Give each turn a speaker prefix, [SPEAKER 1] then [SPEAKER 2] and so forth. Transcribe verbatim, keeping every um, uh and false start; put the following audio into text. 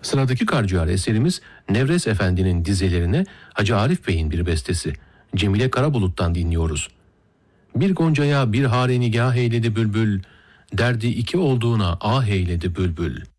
[SPEAKER 1] Sıradaki Karciğer eserimiz Nevres Efendi'nin dizelerine Hacı Arif Bey'in bir bestesi. Cemile Karabulut'tan dinliyoruz. Bir goncaya bir hare nigah eyledi bülbül, derdi iki olduğuna ah eyledi bülbül.